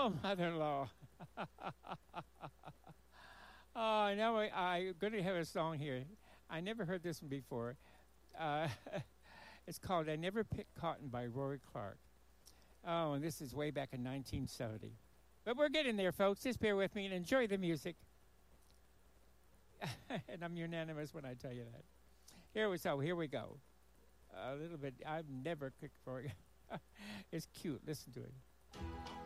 Oh, mother-in-law. Oh, now I'm going to have a song here. I never heard this one before. Uh, it's called "I Never Picked Cotton" by Rory Clark. Oh, and this is way back in 1970. But we're getting there, folks. Just bear with me and enjoy the music. And I'm unanimous when I tell you that. Here we go. A little bit. I've never cooked for it. It's cute. Listen to it.